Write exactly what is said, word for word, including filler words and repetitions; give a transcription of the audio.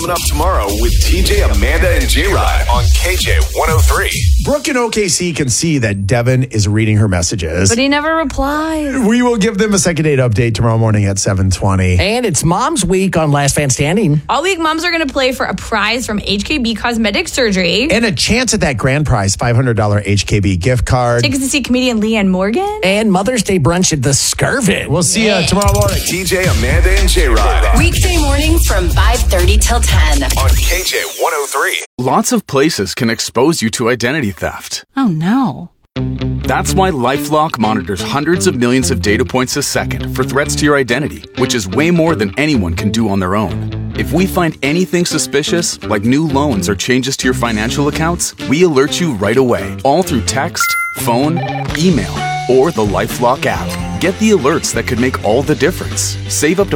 Listen up tomorrow with T J, Amanda, and J-Rod on K J one oh three. Brooke in O K C can see that Devin is reading her messages. But he never replies. We will give them a second date update tomorrow morning at seven twenty. And it's Mom's Week on Last Man Standing. All week, moms are going to play for a prize from H K B Cosmetic Surgery. And a chance at that grand prize, five hundred dollars H K B gift card. Tickets to see comedian Leanne Morgan. And Mother's Day brunch at the Skirvin. We'll see you tomorrow morning. T J, Amanda, and J-Rod. Weekday mornings from five thirty till ten. On K J one oh three. Lots of places can expose you to identity theft. Oh, no. That's why LifeLock monitors hundreds of millions of data points a second for threats to your identity, which is way more than anyone can do on their own. If we find anything suspicious, like new loans or changes to your financial accounts, we alert you right away, all through text, phone, email, or the LifeLock app. Get the alerts that could make all the difference. Save up to